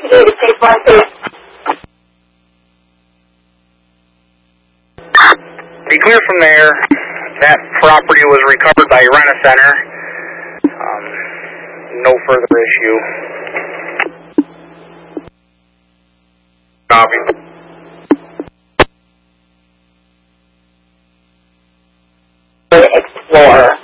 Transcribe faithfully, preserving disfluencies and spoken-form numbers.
need to take one, please. Be clear from there. That property was recovered by Rent-A-Center. Um, no further issue. Copy. Explorer.